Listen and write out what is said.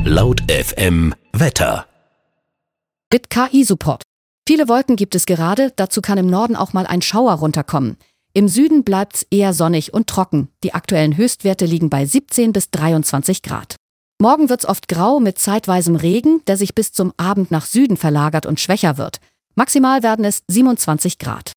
Laut FM Wetter. Mit KI-Support. Viele Wolken gibt es gerade, dazu kann im Norden auch mal ein Schauer runterkommen. Im Süden bleibt's eher sonnig und trocken. Die aktuellen Höchstwerte liegen bei 17 bis 23 Grad. Morgen wird's oft grau mit zeitweisem Regen, der sich bis zum Abend nach Süden verlagert und schwächer wird. Maximal werden es 27 Grad.